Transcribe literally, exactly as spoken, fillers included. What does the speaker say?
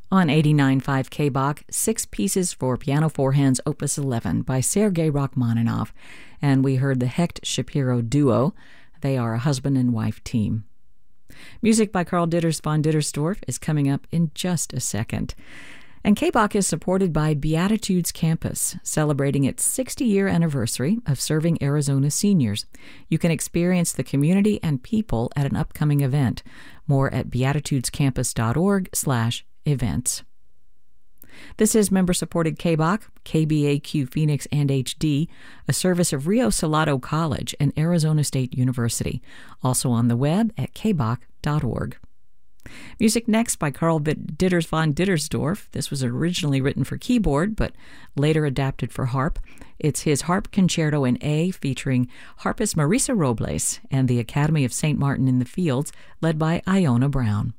On eighty-nine point five K B O C, Six Pieces for Piano Four Hands Opus eleven by Sergei Rachmaninoff, and we heard the Hecht Shapiro Duo. They are a husband and wife team. Music by Karl Ditters von Dittersdorf is coming up in just a second. And K B O C is supported by Beatitudes Campus, celebrating its sixty-year anniversary of serving Arizona seniors. You can experience the community and people at an upcoming event. More at beatitudescampus.org slash events. This is member-supported K B O C, K B A Q Phoenix and H D, a service of Rio Salado College and Arizona State University, also on the web at k b o c dot org. Music next by Karl Ditters von Dittersdorf. This was originally written for keyboard, but later adapted for harp. It's his Harp Concerto in A, featuring harpist Marisa Robles and the Academy of Saint Martin in the Fields, led by Iona Brown.